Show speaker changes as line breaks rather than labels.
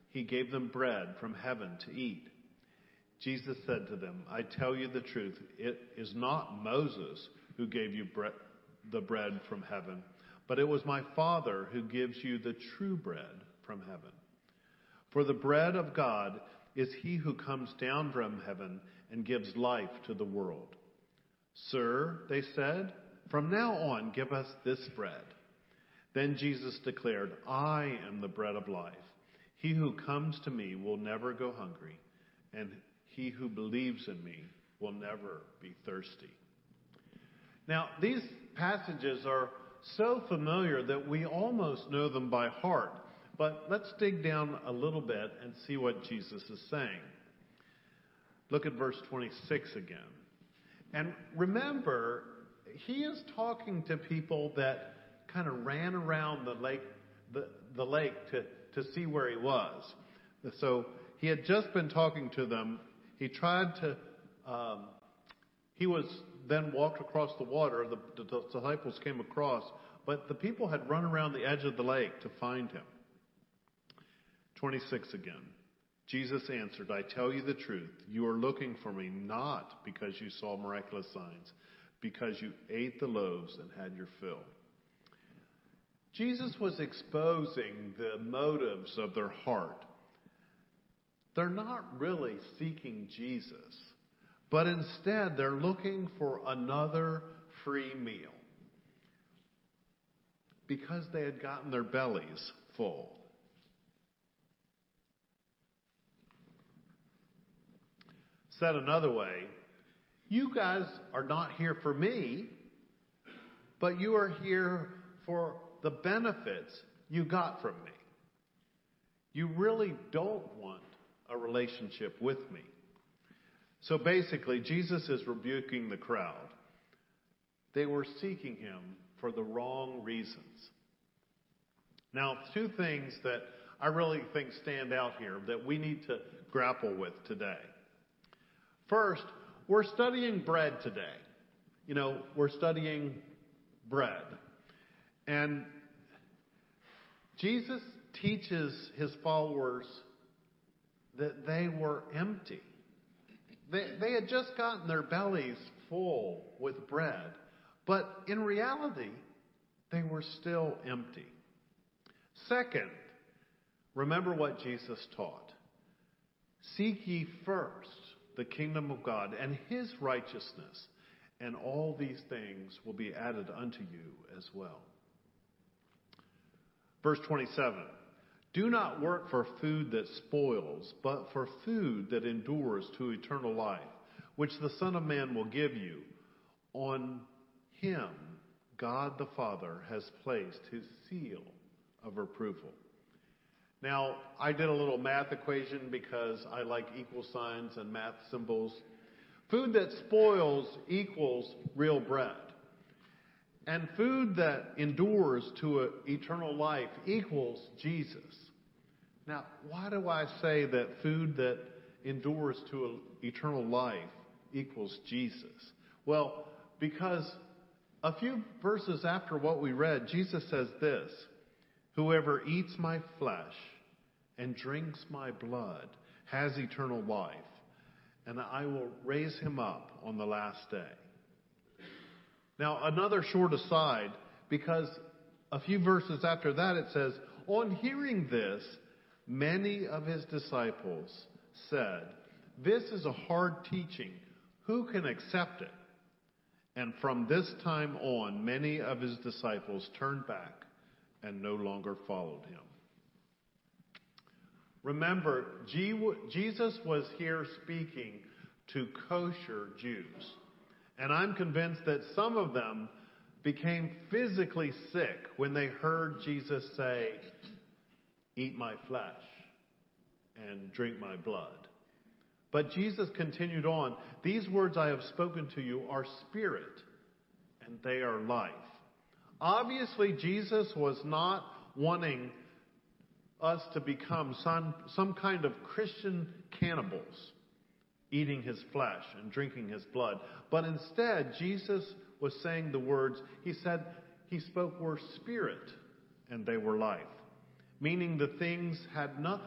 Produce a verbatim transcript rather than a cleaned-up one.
he gave them bread from heaven to eat. Jesus said to them, I tell you the truth, it is not Moses who gave you bre- the bread from heaven, but it was my Father who gives you the true bread from heaven. For the bread of God is he who comes down from heaven and gives life to the world. Sir, they said, from now on give us this bread. Then Jesus declared, I am the bread of life. He who comes to me will never go hungry, and he who believes in me will never be thirsty. Now, these passages are so familiar that we almost know them by heart. But let's dig down a little bit and see what Jesus is saying. Look at verse twenty-six again. And remember, he is talking to people that kind of ran around the lake, the, the lake to, to see where he was. So he had just been talking to them. He tried to, um, he was then walked across the water. The, the disciples came across, but the people had run around the edge of the lake to find him. twenty-six again. Jesus answered, I tell you the truth. You are looking for me not because you saw miraculous signs, because you ate the loaves and had your fill. Jesus was exposing the motives of their heart. They're not really seeking Jesus, but instead they're looking for another free meal because they had gotten their bellies full. Said another way, you guys are not here for me, but you are here for the benefits you got from me. You really don't want a relationship with me. So basically, Jesus is rebuking the crowd. They were seeking him for the wrong reasons. Now, two things that I really think stand out here that we need to grapple with today. First, we're studying bread today. You know, we're studying bread. And Jesus teaches his followers that they were empty. They, they had just gotten their bellies full with bread. But in reality, they were still empty. Second, remember what Jesus taught. Seek ye first the kingdom of God and his righteousness, and all these things will be added unto you as well. Verse twenty-seven, do not work for food that spoils, but for food that endures to eternal life, which the Son of Man will give you. On him, God the Father has placed his seal of approval. Now, I did a little math equation because I like equal signs and math symbols. Food that spoils equals real bread. And food that endures to eternal life equals Jesus. Now, why do I say that food that endures to eternal life equals Jesus? Well, because a few verses after what we read, Jesus says this, whoever eats my flesh and drinks my blood has eternal life, and I will raise him up on the last day. Now, another short aside, because a few verses after that it says, on hearing this, many of his disciples said, this is a hard teaching. Who can accept it? And from this time on, many of his disciples turned back and no longer followed him. Remember, Jesus was here speaking to kosher Jews. And I'm convinced that some of them became physically sick when they heard Jesus say, eat my flesh and drink my blood. But Jesus continued on, these words I have spoken to you are spirit and they are life. Obviously, Jesus was not wanting us to become some, some kind of Christian cannibals, eating his flesh and drinking his blood. But instead, Jesus was saying the words, he said, he spoke were spirit and they were life. Meaning the things had nothing